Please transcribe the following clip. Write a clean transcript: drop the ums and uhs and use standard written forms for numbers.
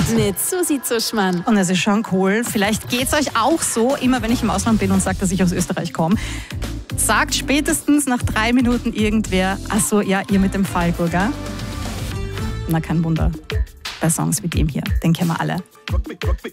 Mit Susi Zuschmann. Und es ist schon cool. Vielleicht geht es euch auch so, immer wenn ich im Ausland bin und sage, dass ich aus Österreich komme. Sagt spätestens nach 3 Minuten irgendwer, ach so, ja, ihr mit dem Falco, gell? Na, kein Wunder. Bei Songs wie dem hier, den kennen wir alle.